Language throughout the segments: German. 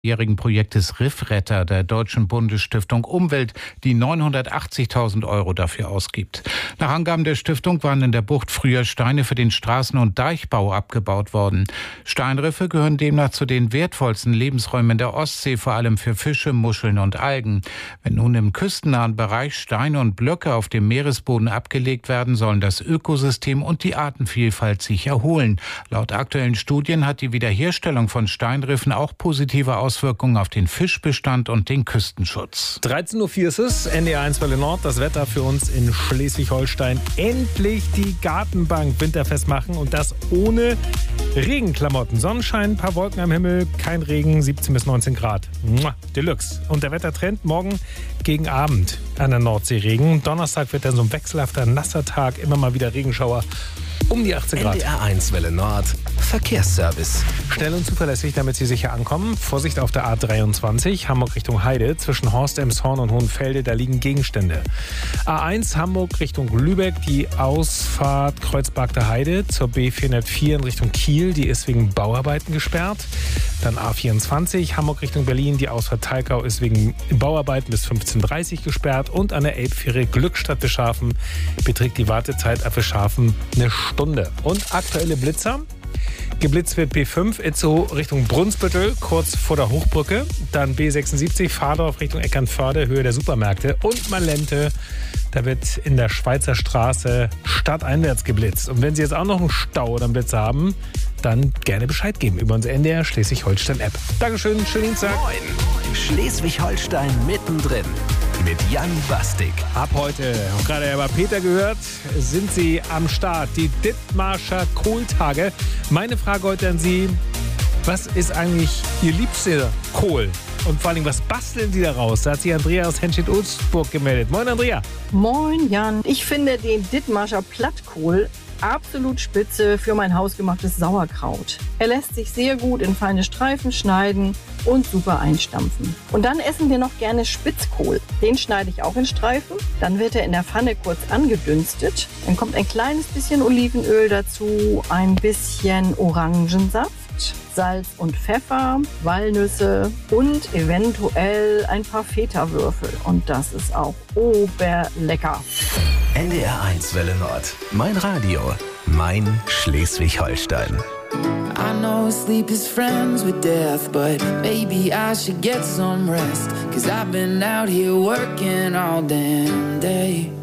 jährigen Projektes Riffretter der Deutschen Bundesstiftung Umwelt, die 980.000 € dafür ausgibt. Nach Angaben der Stiftung waren in der Bucht früher Steine für den Straßen- und Deichbau abgebaut worden. Steinriffe gehören demnach zu den wertvollsten Lebensräumen der Ostsee, vor allem für Fische, Muscheln und Algen. Wenn nun im küstennahen Bereich Steine und Blöcke auf dem Meeresboden abgelegt werden, sollen das Ökosystem und die Artenvielfalt sich erholen. Laut aktuellen Studien hat die Wiederherstellung von Steinriffen auch positive Auswirkungen auf den Fischbestand und den Küstenschutz. 13.04 Uhr ist es, NDR1 Welle Nord, das Wetter für uns in Schleswig-Holstein. Endlich die Gartenbank winterfest machen und das ohne Regenklamotten. Sonnenschein, ein paar Wolken am Himmel, kein Regen, 17 bis 19 Grad. Deluxe. Und der Wettertrend morgen gegen Abend an der Nordsee Regen. Donnerstag wird dann so ein wechselhafter, nasser Tag, immer mal wieder Regenschauer. Um die 18 Grad. NDR1 Welle Nord, Verkehrsservice. Schnell und zuverlässig, damit Sie sicher ankommen. Vorsicht auf der A23, Hamburg Richtung Heide, zwischen Horst, Emshorn und Hohenfelde, da liegen Gegenstände. A1 Hamburg Richtung Lübeck, die Ausfahrt Kreuzberg Heide zur B404 in Richtung Kiel, die ist wegen Bauarbeiten gesperrt. Dann A24 Hamburg Richtung Berlin, die Ausfahrt Thalkau ist wegen Bauarbeiten bis 15:30 Uhr gesperrt. Und an der Elbfähre Glückstadt Bischhafen beträgt die Wartezeit ab Bischhafen eine Stunde. Und aktuelle Blitzer. Geblitzt wird B5 Itzehoe Richtung Brunsbüttel, kurz vor der Hochbrücke. Dann B76 Fahrdorf Richtung Eckernförde, Höhe der Supermärkte. Und Malente, da wird in der Schweizer Straße stadteinwärts geblitzt. Und wenn Sie jetzt auch noch einen Stau oder einen Blitz haben, dann gerne Bescheid geben über unsere NDR Schleswig-Holstein-App. Dankeschön, schönen Dienstag. Moin, Schleswig-Holstein mittendrin mit Jan Bastik. Ab heute, auch gerade über Peter gehört, sind Sie am Start. Die Dithmarscher Kohltage. Meine Frage heute an Sie, was ist eigentlich Ihr liebster Kohl? Und vor allem, was basteln Sie daraus? Da hat sich Andrea aus Henstedt-Ulzburg gemeldet. Moin, Andrea. Moin, Jan. Ich finde den Dithmarscher Plattkohl absolut spitze für mein hausgemachtes Sauerkraut. Er lässt sich sehr gut in feine Streifen schneiden und super einstampfen. Und dann essen wir noch gerne Spitzkohl. Den schneide ich auch in Streifen. Dann wird er in der Pfanne kurz angedünstet. Dann kommt ein kleines bisschen Olivenöl dazu, ein bisschen Orangensaft, Salz und Pfeffer, Walnüsse und eventuell ein paar Feta-Würfel. Und das ist auch oberlecker. NDR1 Welle Nord. Mein Radio. Mein Schleswig-Holstein. I know sleep is friends with death, but maybe I should get some rest. 'Cause I've been out here working all damn day.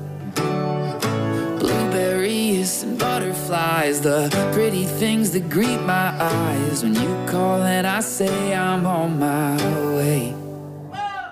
Blueberries and butterflies, the pretty things that greet my eyes. When you call and I say I'm on my